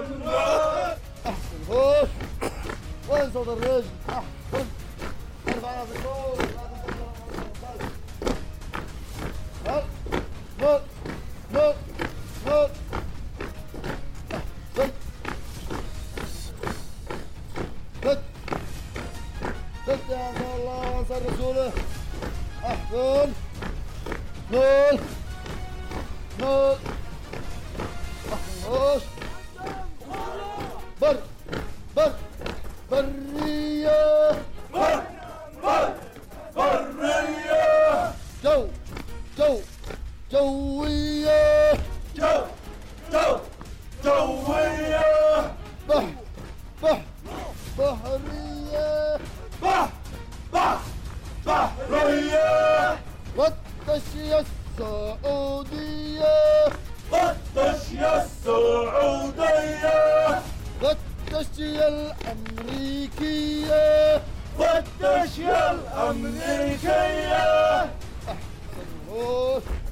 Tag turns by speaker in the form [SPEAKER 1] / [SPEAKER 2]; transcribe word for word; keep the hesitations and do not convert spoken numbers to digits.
[SPEAKER 1] احسن هوش. وين صوت الرجل؟ احسن. ارفع راسك فوق. هل نط نط نط. احسن. سد سد يا عبد الله وانصر رسوله. احسن. نط نط. احسن هوش. بر بر برية.
[SPEAKER 2] بر بر برية.
[SPEAKER 1] جو جو جوية.
[SPEAKER 2] جو جو جوية.
[SPEAKER 1] بح بح بحرية.
[SPEAKER 2] بح بح بحرية.
[SPEAKER 1] والتشية السعودية.
[SPEAKER 2] والتشية السعودية.
[SPEAKER 1] والتشية الأمريكية.
[SPEAKER 2] والتشية الأمريكية.
[SPEAKER 1] أحسن هوش.